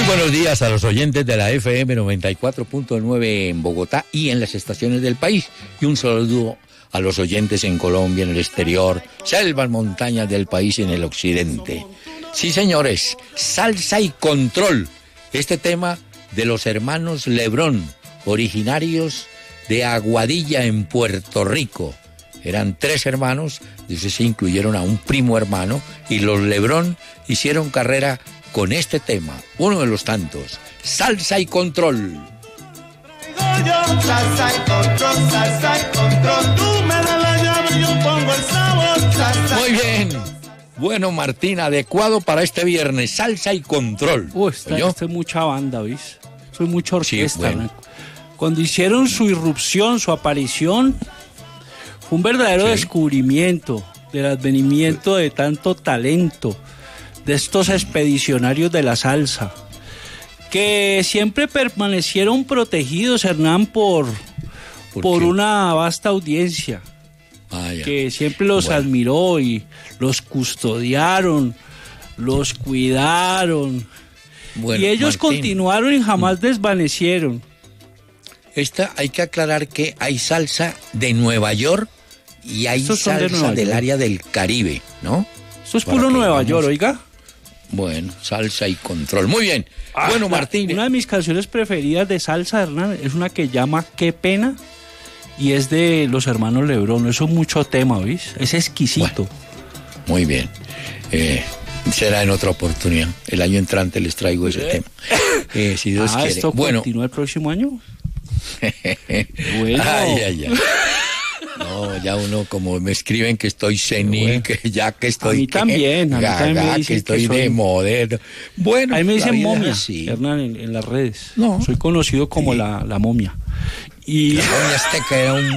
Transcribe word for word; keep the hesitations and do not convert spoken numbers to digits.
Muy buenos días a los oyentes de la F M noventa y cuatro punto nueve en Bogotá y en las estaciones del país. Y un saludo a los oyentes en Colombia, en el exterior, selvas, montañas del país y en el occidente. Sí, señores, salsa y control. Este tema de los hermanos Lebrón, originarios de Aguadilla en Puerto Rico. Eran tres hermanos, entonces se incluyeron a un primo hermano y los Lebrón hicieron carrera con este tema, uno de los tantos, salsa y control. Salsa y control, salsa y control, tú me das la llave y yo pongo el sabor. Salsa. Muy bien, bueno Martín, adecuado para este viernes, salsa y control. Uy, esta, esta es mucha banda, ¿ves? Soy mucha orquesta. Sí, bueno. Cuando hicieron su irrupción, su aparición, fue un verdadero sí. descubrimiento del advenimiento de tanto talento, de estos expedicionarios de la salsa, que siempre permanecieron protegidos, Hernán, por, ¿Por, por una vasta audiencia, ah, que siempre los bueno. admiró y los custodiaron, los cuidaron, bueno, y ellos Martín, continuaron y jamás desvanecieron. Esta hay que aclarar que hay salsa de Nueva York y hay salsa de del área del Caribe, ¿no? Eso es puro Nueva vamos... York, oiga. Bueno, salsa y control. Muy bien. Ah, bueno, Martín. Una de mis canciones preferidas de salsa, Hernán, es una que llama Qué Pena y es de los hermanos Lebrón. Eso es mucho tema, ¿ves? Es exquisito. Bueno, muy bien. Eh, será en otra oportunidad. El año entrante les traigo ese tema. Eh, si Dios ah, quiere. ¿Esto bueno. continúa el próximo año? Bueno. Ay, ay, ay. No, ya uno como me escriben que estoy senil, bueno, que ya que estoy... A mí que, también, a mí gaga, también me dicen que estoy que soy... de moderno. Bueno, a mí me dicen momia, sí. Hernán, en, en las redes. No. Soy conocido como sí. la, la momia. Y... La momia azteca era un